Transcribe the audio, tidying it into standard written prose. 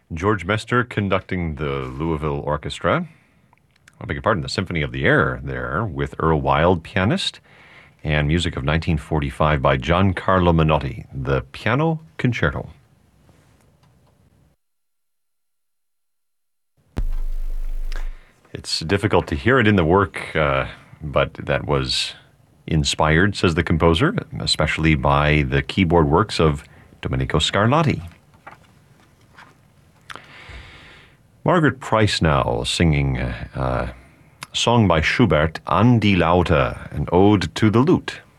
George Mester conducting the Louisville Orchestra. I beg your pardon, the Symphony of the Air there with Earl Wild, pianist, and music of 1945 by Giancarlo Menotti, the Piano Concerto. It's difficult to hear it in the work, but that was inspired, says the composer, especially by the keyboard works of Domenico Scarlatti. Margaret Price now singing a song by Schubert, An die Laute, an ode to the lute.